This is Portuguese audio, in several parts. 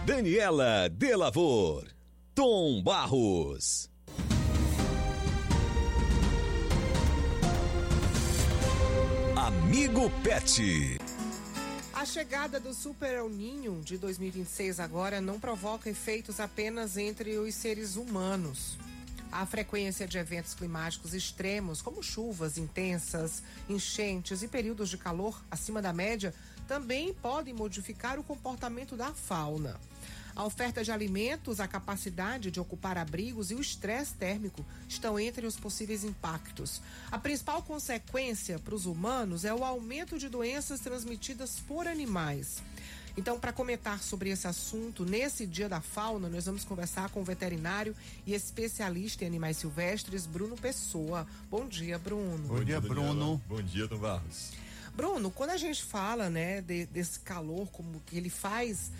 Daniela Delavor, Tom Barros. Amigo Pet. A chegada do Super El Niño de 2026 agora não provoca efeitos apenas entre os seres humanos. A frequência de eventos climáticos extremos, como chuvas intensas, enchentes e períodos de calor acima da média, também podem modificar o comportamento da fauna. A oferta de alimentos, a capacidade de ocupar abrigos e o estresse térmico estão entre os possíveis impactos. A principal consequência para os humanos é o aumento de doenças transmitidas por animais. Então, para comentar sobre esse assunto, nesse Dia da Fauna, nós vamos conversar com o veterinário e especialista em animais silvestres, Bruno Pessoa. Bom dia, Bruno. Bom dia, Bruno. Bom dia, Tom Barros. Bruno, quando a gente fala, né, desse calor, como que ele faz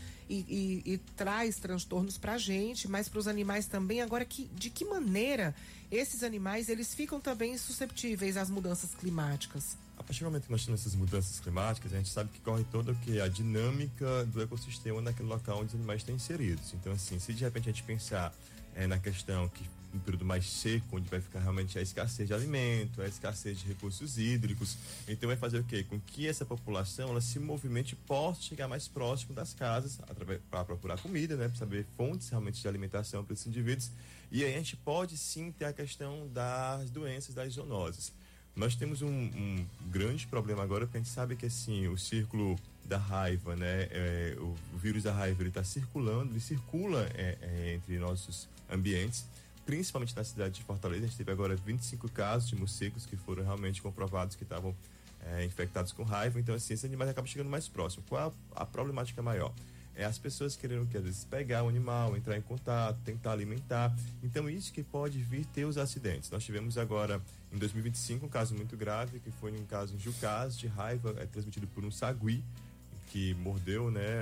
e traz transtornos pra gente, mas para os animais também, agora de que maneira esses animais eles ficam também susceptíveis às mudanças climáticas? A partir do momento que nós temos essas mudanças climáticas, a gente sabe que corre toda a dinâmica do ecossistema naquele local onde os animais estão inseridos. Então, assim, se de repente a gente pensar na questão que um período mais seco, onde vai ficar realmente a escassez de alimento, a escassez de recursos hídricos, então vai fazer o quê? Com que essa população ela se movimente, possa chegar mais próximo das casas para procurar comida, né? Para saber fontes realmente de alimentação para esses indivíduos. E aí a gente pode sim ter a questão das doenças, das zoonoses. Nós temos um grande problema agora, porque a gente sabe que assim, o círculo da raiva, né? O vírus da raiva, ele está circulando, ele circula entre nossos ambientes, principalmente na cidade de Fortaleza. A gente teve agora 25 casos de morcegos que foram realmente comprovados que estavam infectados com raiva. Então, assim, esses animais acabam chegando mais próximo. Qual a problemática maior? É as pessoas querendo, que às vezes, pegar o animal, entrar em contato, tentar alimentar. Então, isso que pode vir ter os acidentes. Nós tivemos agora, em 2025, um caso muito grave, que foi um caso em Jucás, de raiva, transmitido por um sagui, que mordeu, né,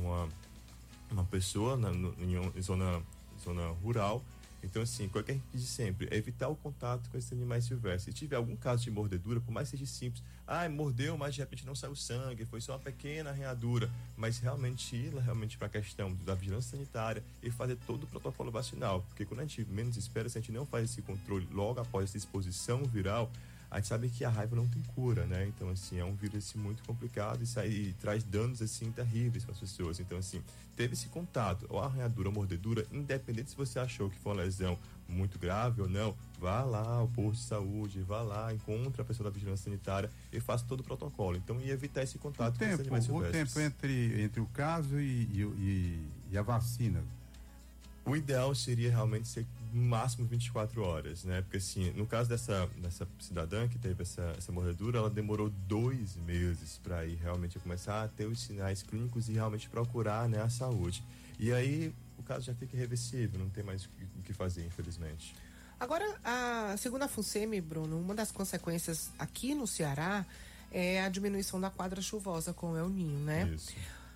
uma pessoa em zona rural. Então, assim, qual que a gente diz sempre? É evitar o contato com esses animais silvestres. Se tiver algum caso de mordedura, por mais que seja simples, mordeu, mas de repente não saiu sangue, foi só uma pequena arranhadura, mas realmente ir para a questão da vigilância sanitária e fazer todo o protocolo vacinal, porque quando a gente menos espera, se a gente não faz esse controle logo após essa exposição viral, a gente sabe que a raiva não tem cura, né? Então, assim, é um vírus assim, muito complicado e traz danos, assim, terríveis para as pessoas. Então, assim, teve esse contato, ou arranhadura ou mordedura, independente se você achou que foi uma lesão muito grave ou não, vá lá ao posto de saúde, vá lá, encontre a pessoa da vigilância sanitária e faça todo o protocolo. Então, e evitar esse contato com os animais silvestres. O tempo entre o caso e a vacina? O ideal seria realmente ser no máximo 24 horas, né? Porque assim, no caso dessa cidadã que teve essa mordedura, ela demorou 2 meses para ir realmente começar a ter os sinais clínicos e realmente procurar, né, a saúde. E aí o caso já fica irreversível, não tem mais o que fazer, infelizmente. Agora, segundo a FUNSEMI, Bruno, uma das consequências aqui no Ceará é a diminuição da quadra chuvosa com o El Niño, né? Isso.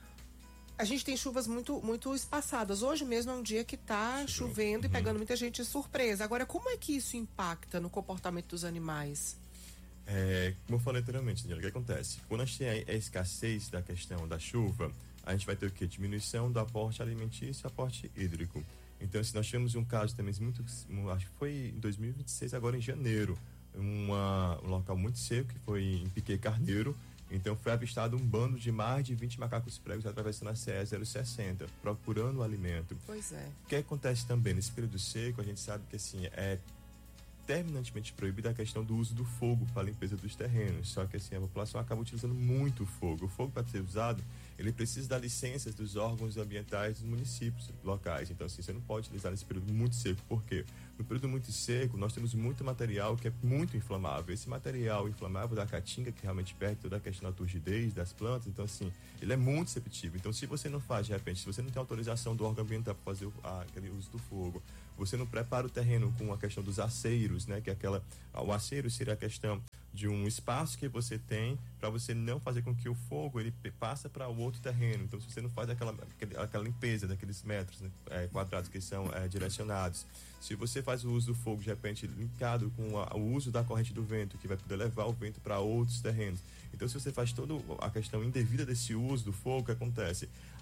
A gente tem chuvas muito, muito espaçadas. Hoje mesmo é um dia que está chovendo e pegando muita gente de surpresa. Agora, como é que isso impacta no comportamento dos animais? Como eu falei anteriormente, Daniela, o que acontece? Quando a gente tem a escassez da questão da chuva, a gente vai ter o quê? Diminuição do aporte alimentício e aporte hídrico. Então, assim, nós tivemos um caso também acho que foi em 2026, agora em janeiro, um local muito seco, que foi em Piquet Carneiro. Então foi avistado um bando de mais de 20 macacos pregos atravessando a CE 060, procurando o alimento. Pois é. O que acontece também nesse período seco, a gente sabe que assim, é terminantemente proibida a questão do uso do fogo para a limpeza dos terrenos. Só que assim, a população acaba utilizando muito fogo. O fogo, para ser usado, ele precisa dar licenças dos órgãos ambientais dos municípios locais. Então assim, você não pode utilizar nesse período muito seco. Por quê? No período muito seco, nós temos muito material que é muito inflamável. Esse material inflamável da caatinga, que realmente perde toda a questão da turgidez das plantas, então assim, ele é muito receptível. Então se você não faz, de repente, se você não tem autorização do órgão ambiental para fazer aquele uso do fogo, você não prepara o terreno com a questão dos aceiros, né? Que é o aceiro seria a questão de um espaço que você tem para você não fazer com que o fogo ele passe para o outro terreno. Então, se você não faz aquela limpeza daqueles metros, né, quadrados que são direcionados, se você faz o uso do fogo de repente linkado com o uso da corrente do vento, que vai poder levar o vento para outros terrenos. Então, se você faz toda a questão indevida desse uso do fogo, o que acontece?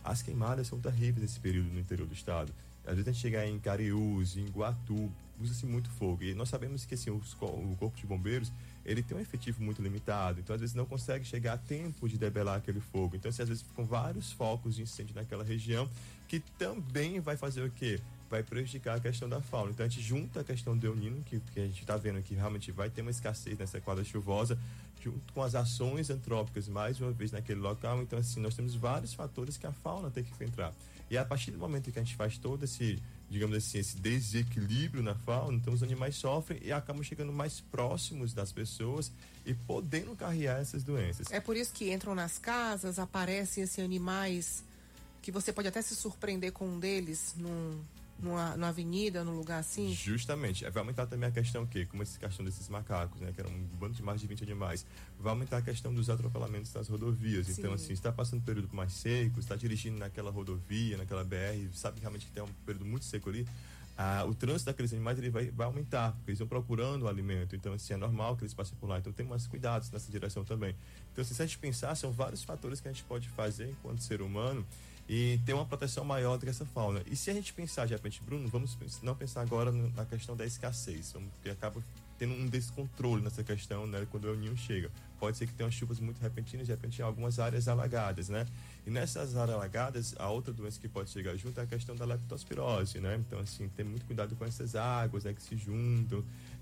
As queimadas são terríveis nesse período no interior do estado. Às vezes a gente chega em Cariús, em Iguatu, usa-se muito fogo. E nós sabemos que assim, o Corpo de Bombeiros, ele tem um efetivo muito limitado. Então, às vezes, não consegue chegar a tempo de debelar aquele fogo. Então, assim, às vezes, ficam vários focos de incêndio naquela região, que também vai fazer o quê? Vai prejudicar a questão da fauna. Então, a gente junta a questão do El Niño, que a gente está vendo que realmente vai ter uma escassez nessa quadra chuvosa, junto com as ações antrópicas, mais uma vez, naquele local. Então, assim, nós temos vários fatores que a fauna tem que entrar. E a partir do momento que a gente faz todo esse, digamos assim, esse desequilíbrio na fauna, então os animais sofrem e acabam chegando mais próximos das pessoas e podendo carregar essas doenças. É por isso que entram nas casas, aparecem esses animais que você pode até se surpreender com um deles numa avenida, num lugar assim? Justamente. Vai aumentar também a questão como essa questão desses macacos, né? Que era um bando de mais de 20 animais. Vai aumentar a questão dos atropelamentos nas rodovias. Sim. Então, assim, está passando um período mais seco, está dirigindo naquela rodovia, naquela BR, sabe realmente que tem um período muito seco ali, o trânsito daqueles animais ele vai aumentar, porque eles vão procurando o alimento. Então, assim, é normal que eles passem por lá. Então, tem mais cuidados nessa direção também. Então, assim, se a gente pensar, são vários fatores que a gente pode fazer enquanto ser humano e ter uma proteção maior dessa fauna. E se a gente pensar, de repente, Bruno, vamos não pensar agora na questão da escassez, porque acaba tendo um descontrole nessa questão, né, quando o El Niño chega. Pode ser que tenha umas chuvas muito repentinas, de repente, em algumas áreas alagadas, né? E nessas áreas alagadas, a outra doença que pode chegar junto é a questão da leptospirose, né? Então, assim, ter muito cuidado com essas águas, né, que se juntam,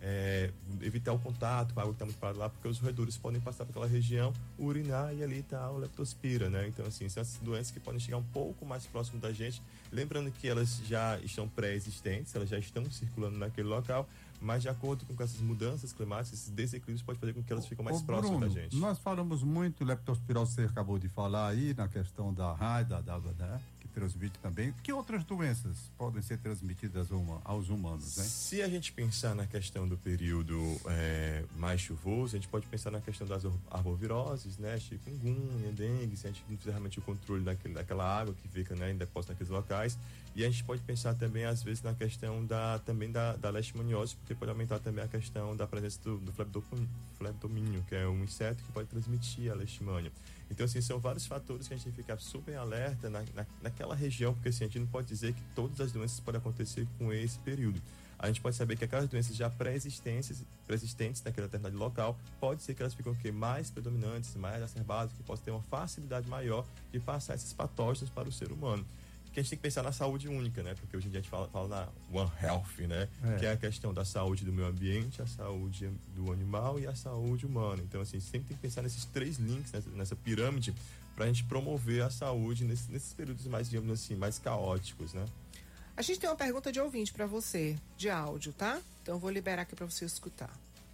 evitar o contato com a água que está muito parada lá, porque os roedores podem passar por aquela região, urinar e ali está o leptospira, né? Então, assim, são essas doenças que podem chegar um pouco mais próximo da gente, lembrando que elas já estão pré-existentes, elas já estão circulando naquele local, mas de acordo com essas mudanças climáticas, esses desequilíbrios pode fazer com que elas fiquem mais próximas da gente. Nós falamos muito, leptospirose, você acabou de falar aí, na questão da raiva, né? Que transmite também. Que outras doenças podem ser transmitidas aos humanos, né? Se a gente pensar na questão do período mais chuvoso, a gente pode pensar na questão das arboviroses, né? Chikungunya, dengue, se a gente não fizer realmente o controle daquela água que fica, né, em depósito naqueles locais. E a gente pode pensar também, às vezes, na questão da leishmaniose, porque pode aumentar também a questão da presença do fleptomínio, que é um inseto que pode transmitir a leishmania. Então, assim, são vários fatores que a gente tem que ficar super alerta naquela região, porque assim, a gente não pode dizer que todas as doenças podem acontecer com esse período. A gente pode saber que aquelas doenças já pré-existentes naquele determinado local, pode ser que elas ficam mais predominantes, mais exacerbadas, que possam ter uma facilidade maior de passar esses patógenos para o ser humano. Que a gente tem que pensar na saúde única, né? Porque hoje em dia a gente fala na One Health, né? Que é a questão da saúde do meio ambiente, a saúde do animal e a saúde humana. Então, assim, sempre tem que pensar nesses três links, nessa pirâmide, para a gente promover a saúde nesses períodos mais, digamos assim, mais caóticos, né? A gente tem uma pergunta de ouvinte para você, de áudio, tá? Então eu vou liberar aqui para você escutar.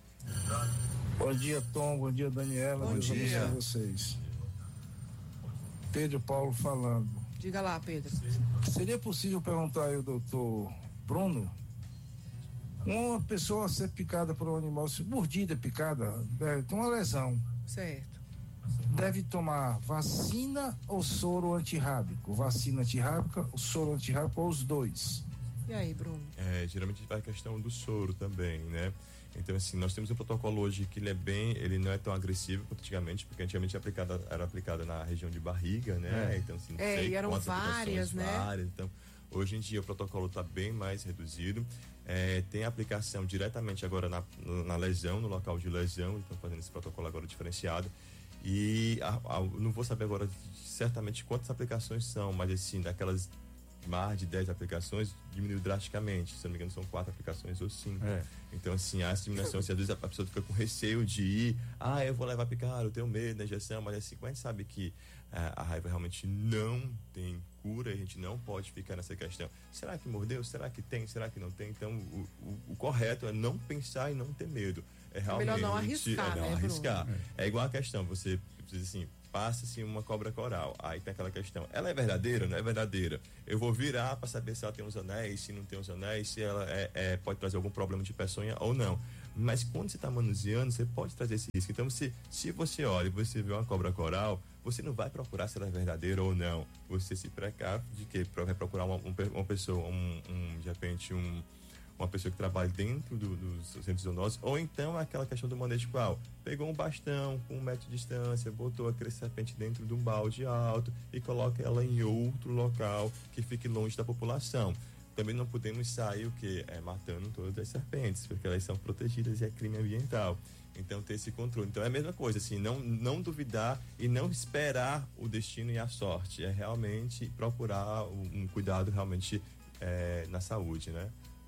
Bom dia, Tom. Bom dia, Daniela. Bom dia. Vocês. Pedro Paulo falando. Diga lá, Pedro. Seria possível perguntar aí ao doutor Bruno, uma pessoa ser picada por um animal, se mordida, picada, tem uma lesão. Certo. Deve tomar vacina ou soro antirrábico? Vacina antirrábica, o soro antirrábico ou os dois? E aí, Bruno? Geralmente vai a questão do soro também, né? Então, assim, nós temos um protocolo hoje que ele não é tão agressivo quanto antigamente, porque antigamente era aplicada na região de barriga, né? Então, assim, não sei e eram várias, né? Então, hoje em dia o protocolo está bem mais reduzido. Tem aplicação diretamente agora na lesão, no local de lesão, então fazendo esse protocolo agora diferenciado. E não vou saber agora certamente quantas aplicações são, mas assim, daquelas mais de 10 aplicações, diminuiu drasticamente. Se não me engano, são 4 aplicações ou 5. Então, assim, a diminuição, assim, às vezes a pessoa fica com receio de ir, eu vou levar picada, eu tenho medo da injeção, mas assim, como a gente sabe que a raiva realmente não tem cura, a gente não pode ficar nessa questão. Será que mordeu? Será que tem? Será que não tem? Então, o correto é não pensar e não ter medo. Realmente, melhor não arriscar, não arriscar. É igual a questão, você precisa assim, passa-se uma cobra coral, aí tem aquela questão, ela é verdadeira ou não é verdadeira? Eu vou virar para saber se ela tem os anéis, se não tem os anéis, se ela pode trazer algum problema de peçonha ou não. Mas quando você está manuseando, você pode trazer esse risco. Então, se você olha e você vê uma cobra coral, você não vai procurar se ela é verdadeira ou não. Você se precave de que vai procurar uma pessoa, de repente uma pessoa que trabalha dentro dos centros zoonoses, ou então aquela questão do manejo qual pegou um bastão com 1 metro de distância, botou aquele serpente dentro de um balde alto e coloca ela em outro local que fique longe da população. Também não podemos sair matando todas as serpentes, porque elas são protegidas e é crime ambiental. Então, ter esse controle. Então, é a mesma coisa, assim, não duvidar e não esperar o destino e a sorte. É realmente procurar um cuidado realmente na saúde, né?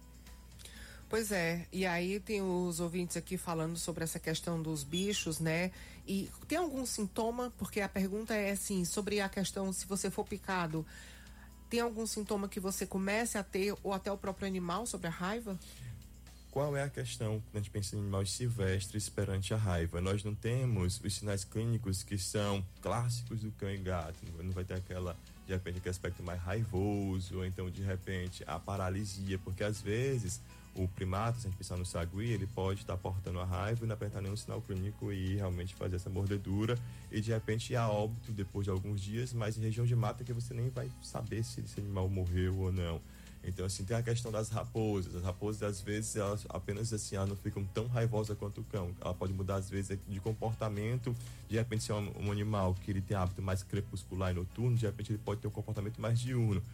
Pois é, e aí tem os ouvintes aqui falando sobre essa questão dos bichos, né? E tem algum sintoma? Porque a pergunta é assim, sobre a questão, se você for picado, tem algum sintoma que você comece a ter, ou até o próprio animal, sobre a raiva? Qual é a questão quando a gente pensa em animais silvestres perante a raiva? Nós não temos os sinais clínicos que são clássicos do cão e gato. Não vai ter de repente, aquele aspecto mais raivoso, ou então, de repente, a paralisia, porque às vezes o primata, se a gente pensar no sagui, ele pode estar portando a raiva e não apresentar nenhum sinal clínico e realmente fazer essa mordedura e de repente ir a óbito depois de alguns dias, mas em região de mata que você nem vai saber se esse animal morreu ou não. Então, assim, tem a questão das raposas. As raposas, às vezes, elas apenas assim, elas não ficam tão raivosas quanto o cão. Ela pode mudar, às vezes, de comportamento. De repente, se é um animal que ele tem hábito mais crepuscular e noturno, de repente ele pode ter um comportamento mais diurno.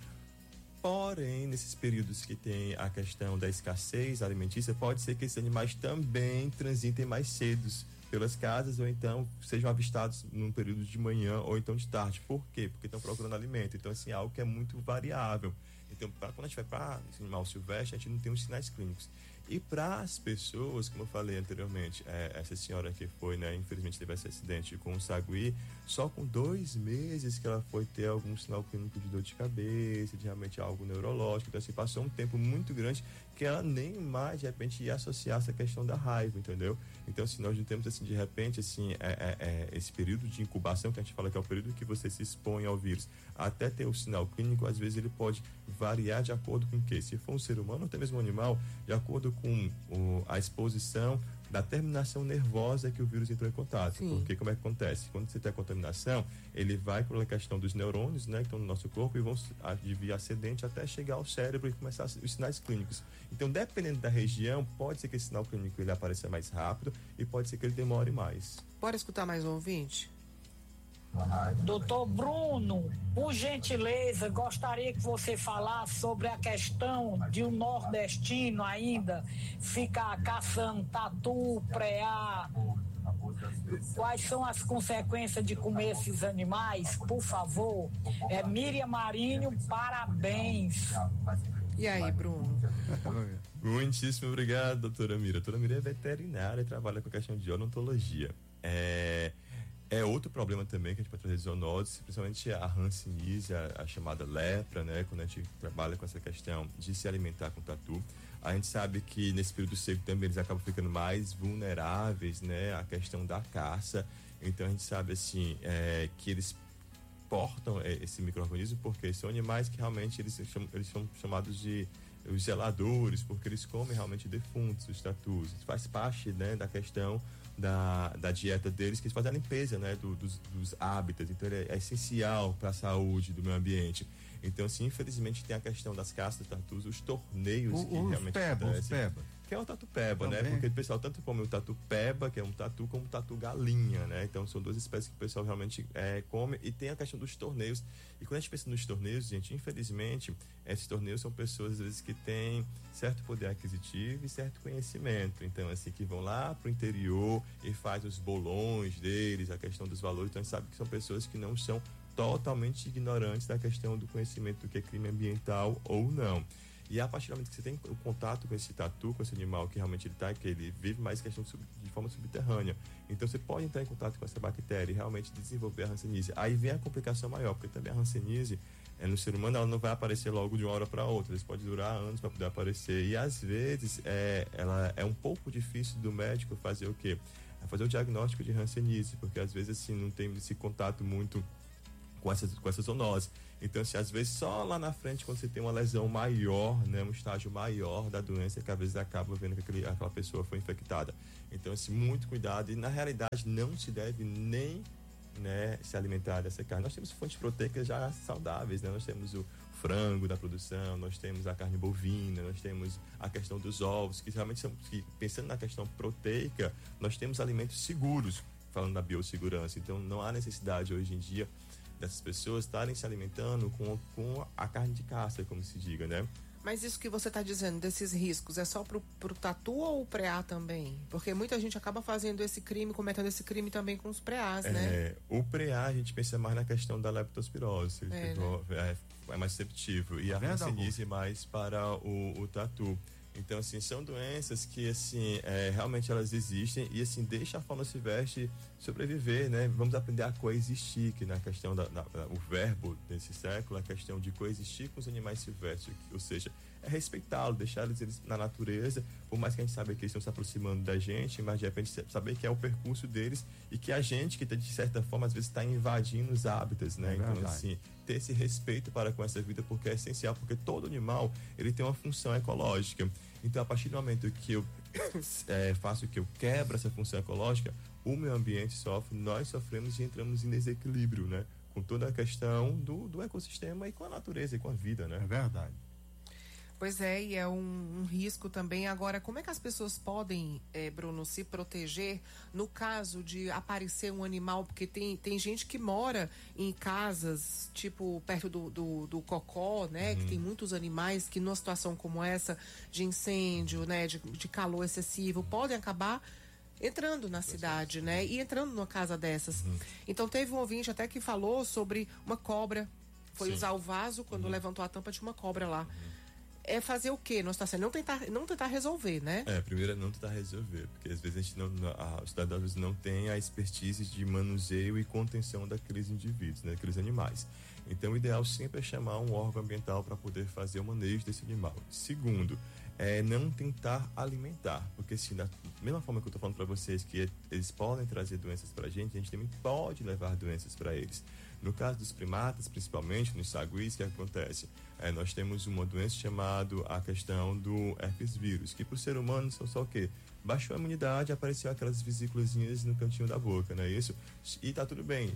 Porém, nesses períodos que tem a questão da escassez alimentícia, pode ser que esses animais também transitem mais cedo pelas casas, ou então sejam avistados num período de manhã ou então de tarde. Por quê? Porque estão procurando alimento. Então, assim, é algo que é muito variável. Então, quando a gente vai para esse animal silvestre, a gente não tem os sinais clínicos. E para as pessoas, como eu falei anteriormente, essa senhora que foi, né, infelizmente teve esse acidente com o sagui, só com 2 meses que ela foi ter algum sinal clínico de dor de cabeça, de realmente algo neurológico. Então, assim, passou um tempo muito grande que ela nem mais, de repente, ia associar essa questão da raiva, entendeu? Então, assim, nós não temos, assim, de repente, assim, esse período de incubação, que a gente fala que é o período que você se expõe ao vírus, até ter o sinal clínico, às vezes ele pode variar de acordo com o quê? Se for um ser humano ou até mesmo um animal, de acordo com a exposição da terminação nervosa que o vírus entrou em contato. Sim. Porque como é que acontece? Quando você tem a contaminação, ele vai pela questão dos neurônios, né, que estão no nosso corpo e vão de via ascendente até chegar ao cérebro e começar os sinais clínicos. Então, dependendo da região, pode ser que esse sinal clínico ele apareça mais rápido e pode ser que ele demore mais. Bora escutar mais um ouvinte? Doutor Bruno, por gentileza, gostaria que você falasse sobre a questão de um nordestino ainda ficar caçando tatu, preá. Quais são as consequências de comer esses animais? Por favor. Miriam Marinho, parabéns. E aí, Bruno? Muitíssimo obrigado, doutora Mira. A doutora Mira é veterinária e trabalha com a questão de odontologia. É outro problema também que a gente pode trazer de zoonoses, principalmente a hanseníase, a chamada lepra, né? Quando a gente trabalha com essa questão de se alimentar com tatu. A gente sabe que nesse período seco também eles acabam ficando mais vulneráveis, né? A questão da caça. Então a gente sabe, assim, que eles portam esse micro-organismo porque são animais que realmente eles são chamados de os zeladores, porque eles comem realmente defuntos, os tatus. Isso faz parte, né, da questão da dieta deles, que eles fazem a limpeza, né, dos hábitats. Então ele é essencial para a saúde do meio ambiente. Então, assim, infelizmente tem a questão das caças, tatus, os torneios que realmente acontecem. Que é o tatu-peba, né? Porque o pessoal tanto come o tatu-peba, que é um tatu, como o tatu-galinha, né? Então são 2 espécies que o pessoal realmente come. E tem a questão dos torneios. E quando a gente pensa nos torneios, gente, infelizmente, esses torneios são pessoas, às vezes, que têm certo poder aquisitivo e certo conhecimento. Então, assim, que vão lá pro interior e faz os bolões deles, a questão dos valores. Então a gente sabe que são pessoas que não são totalmente ignorantes da questão do conhecimento do que é crime ambiental ou não. E a partir do momento que você tem o contato com esse tatu, com esse animal que realmente ele vive mais questão de forma subterrânea. Então você pode entrar em contato com essa bactéria e realmente desenvolver a hanseníase. Aí vem a complicação maior, porque também a hanseníase no ser humano ela não vai aparecer logo de uma hora para outra. Eles podem durar anos para poder aparecer. E às vezes ela é um pouco difícil do médico fazer o quê? Fazer o diagnóstico de hanseníase, porque às vezes assim não tem esse contato muito com essa zoonose. Então, assim, às vezes só lá na frente, quando você tem uma lesão maior, né, um estágio maior da doença, que às vezes acaba vendo que aquela pessoa foi infectada. Então, assim, muito cuidado. E na realidade não se deve nem né, se alimentar dessa carne. Nós temos fontes proteicas já saudáveis, né? Nós temos o frango da produção, nós temos a carne bovina, nós temos a questão dos ovos, que realmente são, que, pensando na questão proteica, nós temos alimentos seguros, falando da biossegurança. Então não há necessidade hoje em dia dessas pessoas estarem se alimentando com a carne de caça, como se diga, né? Mas isso que você está dizendo, desses riscos, é só pro tatu ou o preá também? Porque muita gente acaba fazendo esse crime, cometendo esse crime também com os preás, né? O preá, a gente pensa mais na questão da leptospirose, é mais receptivo, e a hanseníase mais para o tatu. Então, assim, são doenças que, assim, realmente elas existem e, assim, deixa a fauna silvestre sobreviver, né? Vamos aprender a coexistir, que na questão o verbo desse século, a questão de coexistir com os animais silvestres, ou seja, é respeitá-los, deixar eles na natureza, por mais que a gente saiba que eles estão se aproximando da gente, mas de repente saber que é o percurso deles e que a gente, que de certa forma, às vezes está invadindo os hábitats, né? Então, assim, ter esse respeito para com essa vida, porque é essencial, porque todo animal, ele tem uma função ecológica. Então, a partir do momento que eu faço que eu quebro essa função ecológica, o meio ambiente sofre, nós sofremos e entramos em desequilíbrio, né? Com toda a questão do ecossistema e com a natureza e com a vida, né? É verdade. Pois é, e é um risco também. Agora, como é que as pessoas podem, Bruno, se proteger no caso de aparecer um animal? Porque tem gente que mora em casas, tipo, perto do cocó, né? Que tem muitos animais que numa situação como essa, de incêndio, né? De calor excessivo, podem acabar entrando na cidade, né? E entrando numa casa dessas. Então, teve um ouvinte até que falou sobre uma cobra. Foi usar o vaso, quando levantou a tampa, tinha uma cobra lá. É fazer o quê? Não tentar resolver, né? Primeiro é não tentar resolver, porque às vezes a gente os cidadãos não tem a expertise de manuseio e contenção daqueles indivíduos, né, daqueles animais. Então o ideal sempre é chamar um órgão ambiental para poder fazer o manejo desse animal. Segundo, não tentar alimentar, porque assim, da mesma forma que eu estou falando para vocês que eles podem trazer doenças para a gente também pode levar doenças para eles. No caso dos primatas, principalmente nos saguis, o que acontece? Nós temos uma doença chamada a questão do herpes vírus, que para o ser humano são só o quê? Baixou a imunidade, apareceu aquelas vesículazinhas no cantinho da boca, não é isso? E tá tudo bem.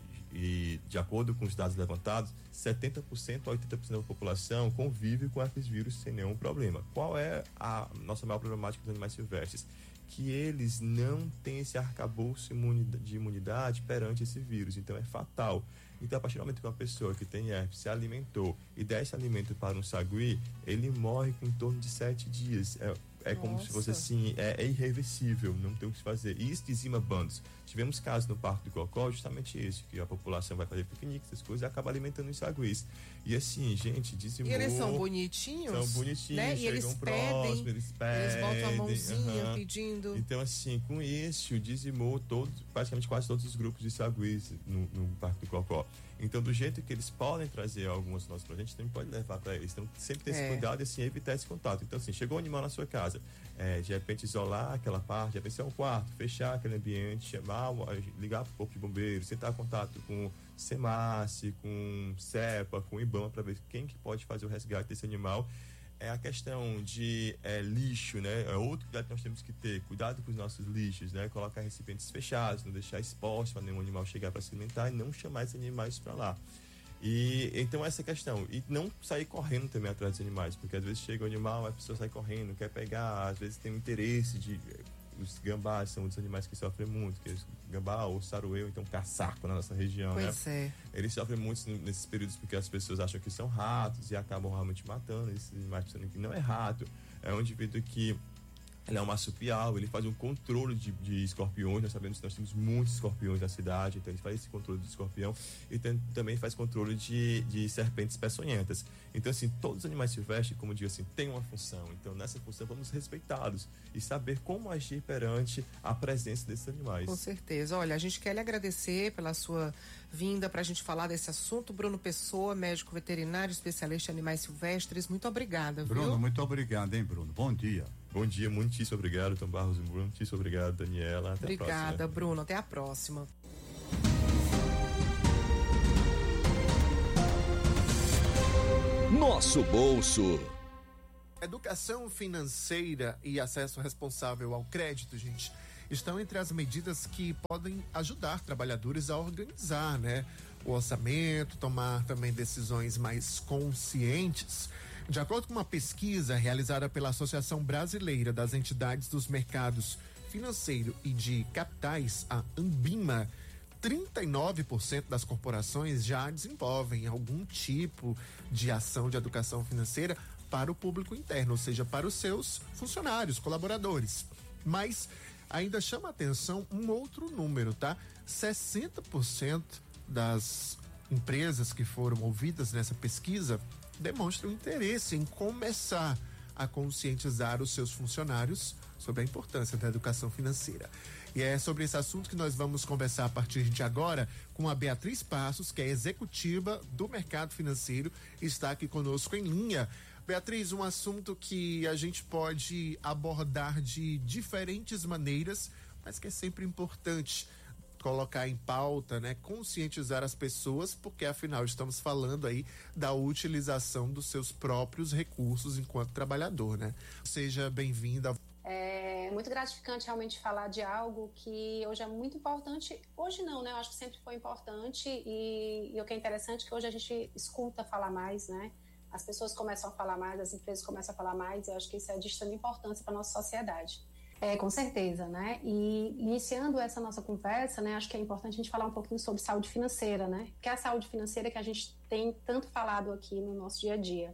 E de acordo com os dados levantados, 70% a 80% da população convive com herpes vírus sem nenhum problema. Qual é a nossa maior problemática dos animais silvestres? Que eles não têm esse arcabouço de imunidade perante esse vírus, então é fatal. Então, a partir do momento que uma pessoa que tem herpes se alimentou e der esse alimento para um sagui, ele morre com em torno de 7 dias. Como se fosse assim, é irreversível, não tem o que se fazer. E isso dizima bandos. Tivemos casos no Parque do Cocó, justamente isso, que a população vai fazer piquenique, essas coisas, e acaba alimentando os saguis. E assim, gente, dizimou... E eles são bonitinhos? São bonitinhos, né? chegam eles próximos, eles pedem. Eles botam a mãozinha pedindo. Então, assim, com isso, dizimou praticamente quase todos os grupos de saguis no Parque do Cocó. Então, do jeito que eles podem trazer alguns nossos pra gente, também pode levar para eles. Então, sempre ter esse cuidado e, assim, evitar esse contato. Então, assim, chegou um animal na sua casa, de repente isolar aquela parte, de repente ser um quarto, fechar aquele ambiente, ligar para o corpo de bombeiros, tentar contato com SEMASSE, com CEPA, com IBAMA, para ver quem que pode fazer o resgate desse animal. É a questão de lixo, né? É outro cuidado que nós temos que ter. Cuidado com os nossos lixos, né? Colocar recipientes fechados, não deixar exposto para nenhum animal chegar para se alimentar e não chamar esses animais para lá. E então essa questão. E não sair correndo também atrás dos animais, porque às vezes chega o animal, a pessoa sai correndo, quer pegar, às vezes tem um interesse de... Os gambás são os animais que sofrem muito, que gambá ou sarueu, então caçaco na nossa região, pois né? Eles sofrem muito nesses períodos porque as pessoas acham que são ratos e acabam realmente matando esses animais, pensando que não é rato, é um indivíduo que ele é um marsupial, ele faz um controle de escorpiões. Nós sabemos que nós temos muitos escorpiões na cidade, então ele faz esse controle de escorpião e também faz controle de serpentes peçonhentas. Então, assim, todos os animais silvestres, como eu digo assim, têm uma função. Então, nessa função, vamos respeitá-los e saber como agir perante a presença desses animais. Com certeza. Olha, a gente quer lhe agradecer pela sua vinda para a gente falar desse assunto. Bruno Pessoa, médico veterinário, especialista em animais silvestres. Muito obrigada, Bruno, viu? muito obrigado, hein, Bruno? Bom dia. Bom dia, muitíssimo obrigado, Tom Barros e Bruno. Muitíssimo obrigado, Daniela. Até Obrigada, a próxima. Bruno. Até a próxima. Nosso bolso. Educação financeira e acesso responsável ao crédito, gente. estão entre as medidas que podem ajudar trabalhadores a organizar, né, o orçamento, tomar também decisões mais conscientes. De acordo com uma pesquisa realizada pela Associação Brasileira das Entidades dos Mercados Financeiro e de Capitais, a Anbima, 39% das corporações já desenvolvem algum tipo de ação de educação financeira para o público interno, ou seja, para os seus funcionários, colaboradores. Mas ainda chama a atenção um outro número, tá? 60% das empresas que foram ouvidas nessa pesquisa demonstram interesse em começar a conscientizar os seus funcionários sobre a importância da educação financeira. E é sobre esse assunto que nós vamos conversar a partir de agora com a Beatriz Passos, que é executiva do mercado financeiro, e está aqui conosco em linha. Beatriz, um assunto que a gente pode abordar de diferentes maneiras, mas que é sempre importante colocar em pauta, né? Conscientizar as pessoas, porque afinal estamos falando aí da utilização dos seus próprios recursos enquanto trabalhador, né? Seja bem-vinda. É muito gratificante realmente falar de algo que hoje é muito importante. Hoje não, né? Eu acho que sempre foi importante e o que é interessante é que hoje a gente escuta falar mais, né? As pessoas começam a falar mais, as empresas começam a falar mais, e eu acho que isso é de extrema importância para a nossa sociedade. Com certeza, né? E iniciando essa nossa conversa, né? Acho que é importante a gente falar um pouquinho sobre saúde financeira, né? Que é a saúde financeira que a gente tem tanto falado aqui no nosso dia a dia.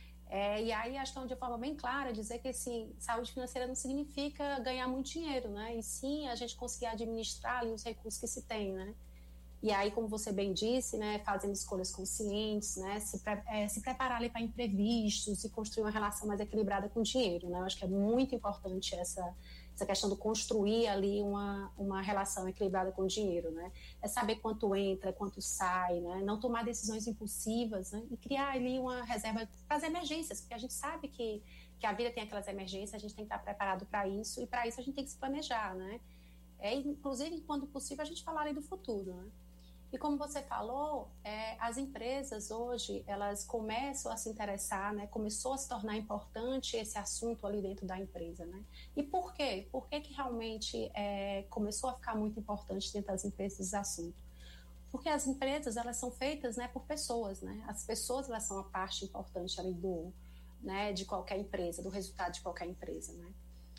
E aí acho que é de forma bem clara dizer que assim, saúde financeira não significa ganhar muito dinheiro, né? E sim a gente conseguir administrar ali os recursos que se tem, né? E aí, como você bem disse, né, fazendo escolhas conscientes, né, se preparar ali para imprevistos e construir uma relação mais equilibrada com o dinheiro, né? Eu acho que é muito importante essa questão de construir ali uma relação equilibrada com o dinheiro, né? É saber quanto entra, quanto sai, né? Não tomar decisões impulsivas, né? E criar ali uma reserva para as emergências, porque a gente sabe que a vida tem aquelas emergências, a gente tem que estar preparado para isso, e para isso a gente tem que se planejar, né? Inclusive, quando possível, a gente falar ali do futuro, né? E como você falou, as empresas hoje, elas começam a se interessar, né? Começou a se tornar importante esse assunto ali dentro da empresa, né? E por quê? Por que realmente começou a ficar muito importante dentro das empresas esse assunto? Porque as empresas, elas são feitas, né, por pessoas, né? As pessoas, elas são a parte importante ali né, de qualquer empresa, do resultado de qualquer empresa, né?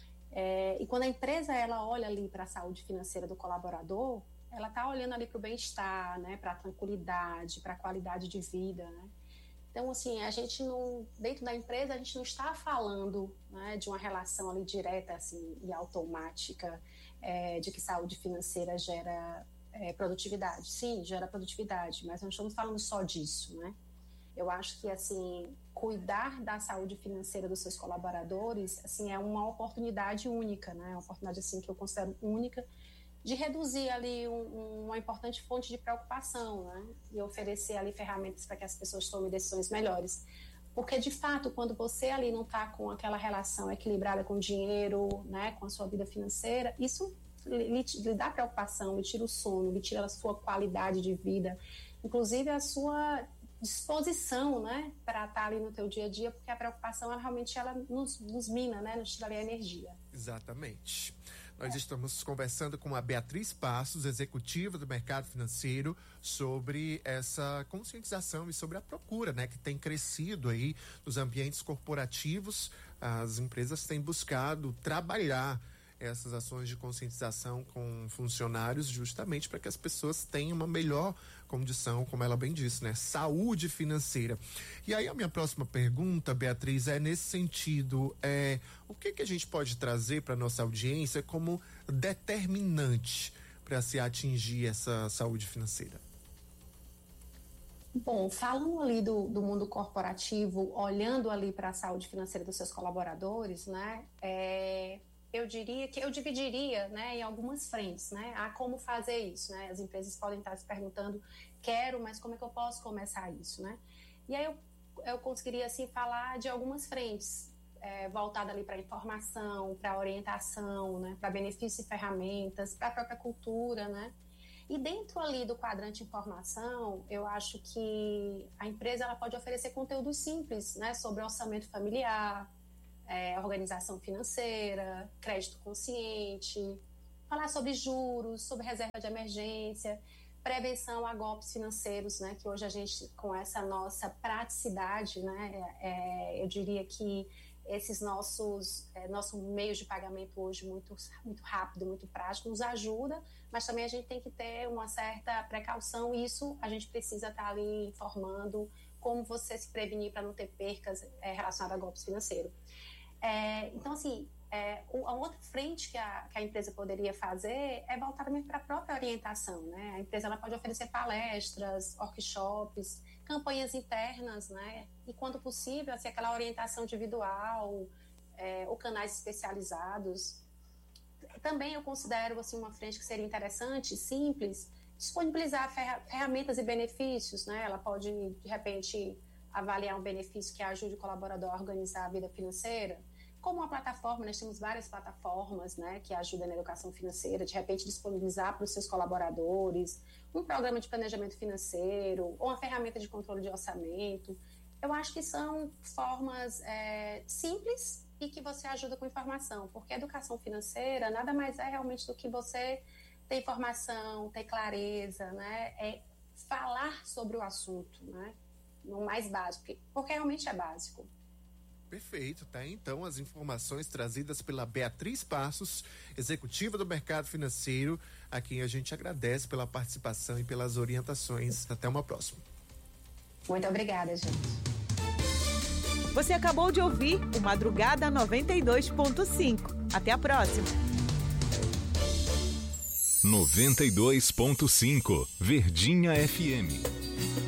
E quando a empresa, ela olha ali para a saúde financeira do colaborador, ela está olhando ali para o bem-estar, né, para a tranquilidade, para a qualidade de vida, né? Então, assim, a gente não, dentro da empresa, a gente não está falando, né, de uma relação ali direta, assim, e automática, de que saúde financeira gera produtividade. Sim, gera produtividade, mas não estamos falando só disso, né? Eu acho que, assim, cuidar da saúde financeira dos seus colaboradores, assim, é uma oportunidade única, né? É uma oportunidade, assim, que eu considero única, de reduzir ali uma importante fonte de preocupação, né? E oferecer ali ferramentas para que as pessoas tomem decisões melhores. Porque, de fato, quando você ali não está com aquela relação equilibrada com o dinheiro, né, com a sua vida financeira, isso lhe dá preocupação, lhe tira o sono, lhe tira a sua qualidade de vida, inclusive a sua disposição, né, para estar ali no teu dia a dia, porque a preocupação, ela realmente nos mina, né, nos tira ali a energia. Exatamente. Nós estamos conversando com a Beatriz Passos, executiva do mercado financeiro, sobre essa conscientização e sobre a procura, né, que tem crescido aí nos ambientes corporativos. As empresas têm buscado trabalhar essas ações de conscientização com funcionários justamente para que as pessoas tenham uma melhor condição, como ela bem disse, né? Saúde financeira. E aí a minha próxima pergunta, Beatriz, é nesse sentido, o que a gente pode trazer para nossa audiência como determinante para se atingir essa saúde financeira? Bom, falando ali do mundo corporativo, olhando ali para a saúde financeira dos seus colaboradores, né? Eu diria que eu dividiria, né, em algumas frentes, né, a como fazer isso, né? As empresas podem estar se perguntando, mas como é que eu posso começar isso, né? E aí eu conseguiria, assim, falar de algumas frentes, voltada ali para informação, para orientação, né, para benefícios e ferramentas, para a própria cultura, né? E dentro ali do quadrante informação, eu acho que a empresa, ela pode oferecer conteúdos simples, né, sobre orçamento familiar, organização financeira, crédito consciente, falar sobre juros, sobre reserva de emergência, prevenção a golpes financeiros, né, que hoje a gente, com essa nossa praticidade, né, eu diria que esses nossos meios de pagamento hoje muito rápido, muito prático, nos ajuda, mas também a gente tem que ter uma certa precaução, e isso a gente precisa estar ali informando como você se prevenir para não ter percas relacionadas a golpes financeiros. Então, assim, a outra frente que a empresa poderia fazer é voltar também para a própria orientação, né? A empresa ela pode oferecer palestras, workshops, campanhas internas, né? E, quando possível, assim, aquela orientação individual ou canais especializados. Também eu considero assim, uma frente que seria interessante, simples, disponibilizar ferramentas e benefícios, né? Ela pode, de repente, avaliar um benefício que ajude o colaborador a organizar a vida financeira. Como uma plataforma, nós temos várias plataformas, né, que ajudam na educação financeira, de repente disponibilizar para os seus colaboradores um programa de planejamento financeiro ou uma ferramenta de controle de orçamento. Eu acho que são formas simples e que você ajuda com informação, porque a educação financeira nada mais é realmente do que você ter informação, ter clareza, né, falar sobre o assunto, né, no mais básico, porque realmente é básico. Perfeito, tá? Então, as informações trazidas pela Beatriz Passos, executiva do mercado financeiro, a quem a gente agradece pela participação e pelas orientações. Até uma próxima. Muito obrigada, gente. Você acabou de ouvir o Madrugada 92.5. Até a próxima. 92.5 Verdinha FM.